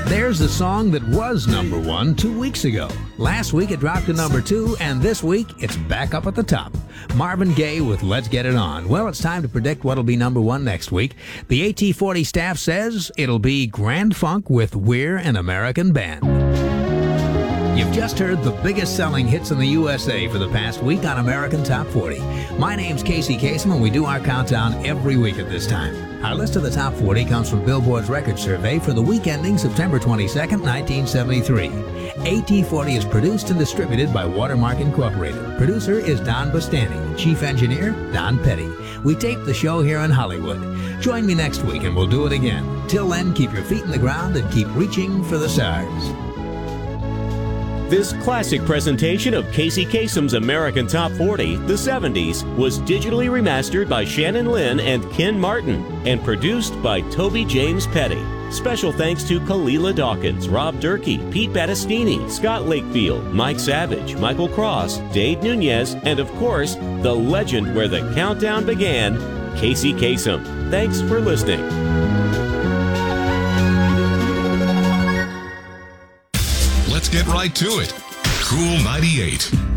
There's the song that was number 1 2 weeks ago. Last week it dropped to number 2, and this week it's back up at the top. Marvin Gaye with Let's Get It On. Well, it's time to predict what'll be number 1 next week. The AT40 staff says it'll be Grand Funk with We're an American Band. You've just heard the biggest selling hits in the USA for the past week on American Top 40. My name's Casey Kasem, and we do our countdown every week at this time. Our list of the Top 40 comes from Billboard's record survey for the week ending September 22nd, 1973. AT40 is produced and distributed by Watermark Incorporated. Producer is Don Bustani. Chief engineer, Don Petty. We tape the show here in Hollywood. Join me next week and we'll do it again. Till then, keep your feet in the ground and keep reaching for the stars. This classic presentation of Casey Kasem's American Top 40, the 70s, was digitally remastered by Shannon Lynn and Ken Martin and produced by Toby James Petty. Special thanks to Kalila Dawkins, Rob Durkee, Pete Battistini, Scott Lakefield, Mike Savage, Michael Cross, Dave Nunez, and of course, the legend where the countdown began, Casey Kasem. Thanks for listening. Let's get right to it. Cool 98.